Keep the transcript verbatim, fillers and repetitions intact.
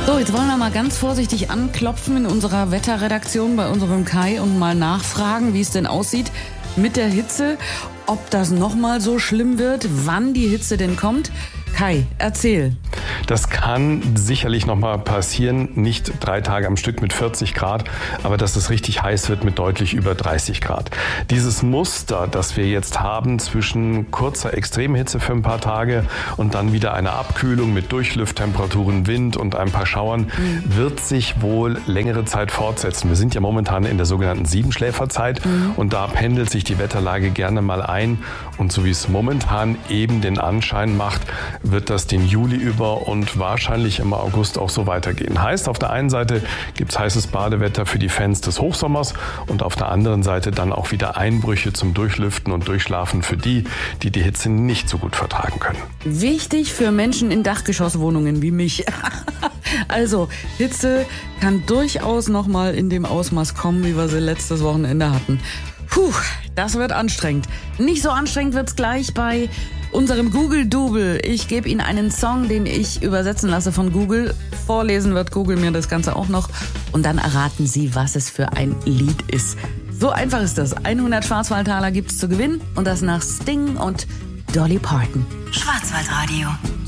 So, jetzt wollen wir mal ganz vorsichtig anklopfen in unserer Wetterredaktion bei unserem Kai und mal nachfragen, wie es denn aussieht mit der Hitze, ob das nochmal so schlimm wird, wann die Hitze denn kommt. Kai, erzähl. Das kann sicherlich noch mal passieren, nicht drei Tage am Stück mit vierzig Grad, aber dass es richtig heiß wird mit deutlich über dreißig Grad. Dieses Muster, das wir jetzt haben zwischen kurzer Extremhitze für ein paar Tage und dann wieder einer Abkühlung mit Durchlufttemperaturen, Wind und ein paar Schauern, mhm. wird sich wohl längere Zeit fortsetzen. Wir sind ja momentan in der sogenannten Siebenschläferzeit mhm. und da pendelt sich die Wetterlage gerne mal ein. Und so wie es momentan eben den Anschein macht, wird das den Juli über und wahrscheinlich im August auch so weitergehen. Heißt, auf der einen Seite gibt es heißes Badewetter für die Fans des Hochsommers und auf der anderen Seite dann auch wieder Einbrüche zum Durchlüften und Durchschlafen für die, die die Hitze nicht so gut vertragen können. Wichtig für Menschen in Dachgeschosswohnungen wie mich. Also, Hitze kann durchaus noch mal in dem Ausmaß kommen, wie wir sie letztes Wochenende hatten. Puh, das wird anstrengend. Nicht so anstrengend wird's gleich bei unserem Google-Double. Ich gebe Ihnen einen Song, den ich übersetzen lasse von Google. Vorlesen wird Google mir das Ganze auch noch. Und dann erraten Sie, was es für ein Lied ist. So einfach ist das. hundert Schwarzwaldtaler gibt's zu gewinnen. Und das nach Sting und Dolly Parton. Schwarzwaldradio.